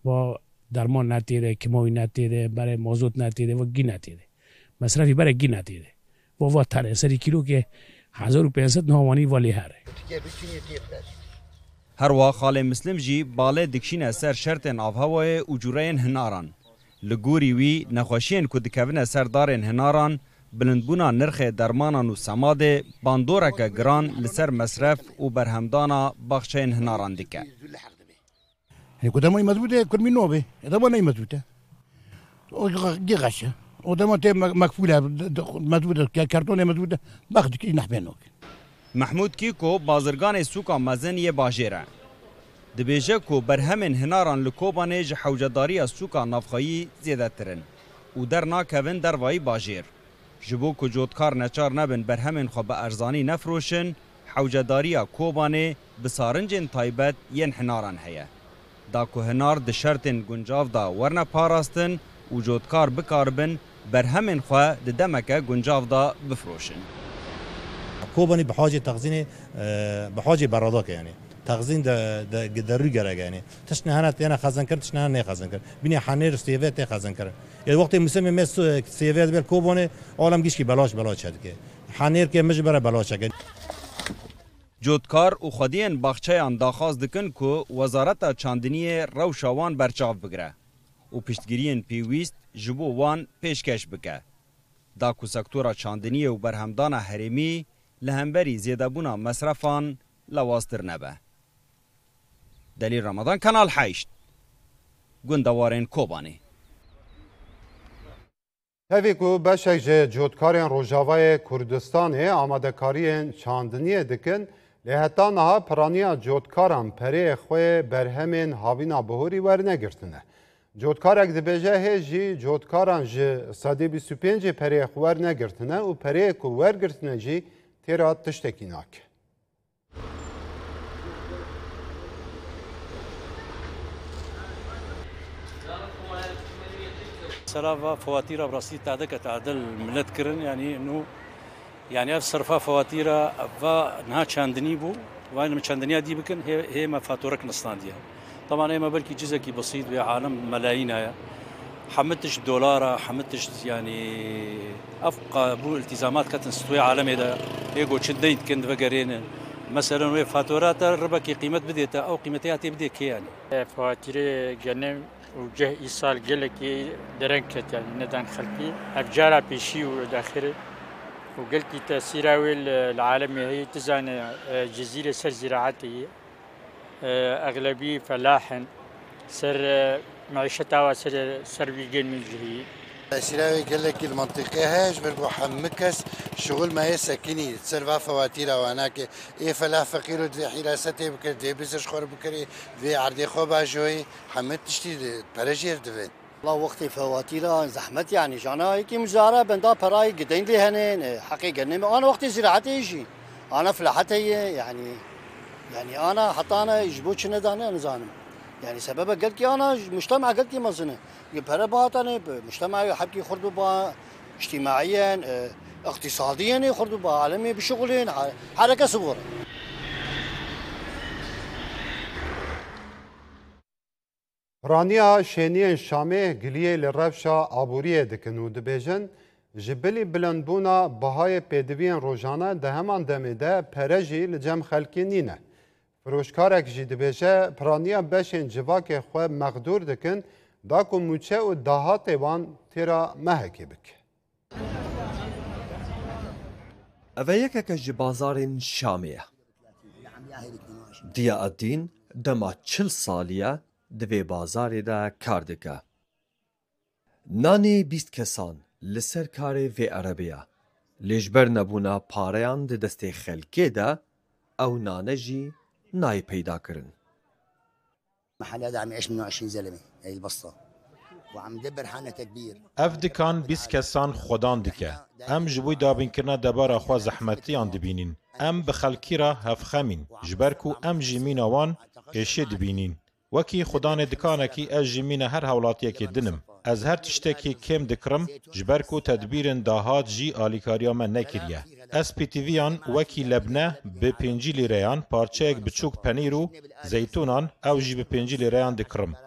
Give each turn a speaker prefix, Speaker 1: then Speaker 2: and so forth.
Speaker 1: و درمان نتیره، کیماوی نتیره، برای مازوت نتیره و گی نتیره. مصرفی برای گی نتیره. و تره سری کیلو که 1500 نهوانی ولی هره.
Speaker 2: هر وا خاله مسلم جی باله دکشین سر شرطن آفهوای اجورین هناران. لگوری وی نخوشین که دکوین سر دارن هناران بلندبونا نرخ درمانان و سماده باندورک گران لسر مصرف و برهمدانا بخشین هناران دکه.
Speaker 3: کدامای مضبوطه کدومی نوبه کدامای مضبوطه گیغشه کدام ته مقفوله مضبوطه کارتون مضبوطه باخد کی نحبنوک.
Speaker 2: محمود کیکو بازرگان سوکا مزن یه باجره. دبیجه کو برهمن هناران لکوبانه جحوجداری سوکا نافخایی زیاده ترن و در ناکوین در وای باجیر. جبو کو جودکار نچار نبن برهمن خو به ارزانی نفروشن حوجداری کوبانه بسارنجن تایبت ین هناران هیا. دا کو هنار د شرطن گنجاو دا ورنه پاراستن و جودکار بکاربن برهمن خو د دمکه گنجاو دا بفروشن.
Speaker 4: كوباني بحاجه تخزين بحاجه برادك يعني تخزين ده روی گره يعني تشنه هنات انا خزن کرد تشنه نه خزن کرد بني حنير سيفيت خزن کرد يعني وقت مسمى مس سيفيت بال كوباني عالم گيش کی بلاش شد که حنير که مجبره بلاش کرد.
Speaker 2: جودکار و خودین باغچه‌ان داخواست دکن کو وزارت چاندنی روشاوان برچاو بگره و پشتگیرین پیویست جبو وان پیشکش بکه. دا کو سکتورا چاندنی و برهمدان حریمی لهمبری زیاده بونا مصرفان لواستر نبه. دلیل رمضان کانال 8 گندوارین کوبانی.
Speaker 5: هەوی ku beşek ji cotkarên Rojavayê Kurdistanê amadekariyên çandiniyê dikin lê heta niha piraniya cotkaran pereyê xwe berhemên havîna bihorî wernegirtine. Cotkarek dibêje hê jî cotkaran ji sedê bîst û pêncê pereyê xwe wernegirtine û pereyê ku wergirtine jî têra tiştekî nake.
Speaker 6: صرافة فواتير براسي تعدك تعدل ملت كرن يعني انه يعني صرفا فواتير فا نها چاندني بو وين ما چاندنيا دي بكن هي ما فاتورك نستانديا طبعا هي ما بلكي جزء بسيط بعالم ملايين هيا حمدتش دولار حمدتش يعني افقى بو التزامات كانت تستوي عالمي ده هيجو تشديت كند بقرين مثلا وي فاتورات ربكي قيمه بديتها او قيمتها تبديك يعني
Speaker 7: فواتير جنم وجه إيصال قلك درنكت يعني ندان خلقي أفجارا بيشي وداخل وقلت تأثيراوي العالمي هي تزان جزيرة سر زراعتي أغلبية فلاحا سر معيشتها وسر بيجن من جهي
Speaker 8: سيراوي قال لك المنطقة هاش برجو حمكس شغل ما هي سكني تصرف فواتير وهناك إيه فلاح فقير ودي حراسته بكر دي بزش خور بكري دي عردي خوبا جوي حمد تشتي برجير دفن
Speaker 9: الله وقتي فواتير زحمت يعني جانا هيك مزارع بندا براي قدين لي هنين حقيقة أنا وقتي زراعتي يجي أنا فلاحتي يعني أنا حتى أنا يجبوش نداني أنا زانم يعني سبب قلت أنا مجتمع قلت مزنه يبهر باطني مجتمعي حبكي خربوا با اجتماعيا اقتصاديا يخربوا با عالمي بشغلين حركة صغيرة.
Speaker 5: رانیا شینیên Şamê giliyê li rewşa aboriyê dikin û dibêjin ji bilî bilindbûna bihayê pêdiviyên rojane di heman demê de pere jî li cem xelkê nîne. Firoşkarek jî dibêje piraniya beşên civakê xwe mexdûr dikin da ku mûçe û dahatê wan têra mehekê bike.
Speaker 10: Ev yekeke ji bazarên Şamê ye. Diya Eddîn dema 40 salî ye di vê bazarê de kar dike. Nanê 20 kesan li ser karê vê erebê ye. Lê ji ber nebûna pareyan di destê xelkê de ew nane jî nayê peyda kirin.
Speaker 9: محل هذا عم يعيش منه 20 زلمه هي البسطه وعم دبر حالنا تدبير
Speaker 11: اف دکان 20 کسان خودان دکه ام جبوی دابینکرنا دبارا خوا زحمتیان دبینین ام بخلکی را هفخمین جبرکو ام جیمین وان ایشه دبینین وکی خودان دکانکی از جیمین هر حولاتی که دنم از هر تشتکی کم دکرم جبرکو تدبیرن داهات جی آلیکاریا من نکریه اس پی تی ویان وکی لبنه به 5 لیریان پارچه یک بچوک پنیرو زیتونان او جی به 5 لیریان دکرم